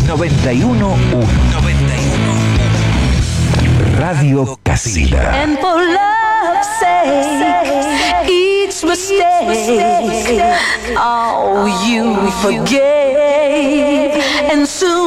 91.1. Radio Casita. And for love's sake, each mistake, oh, you forgave, and soon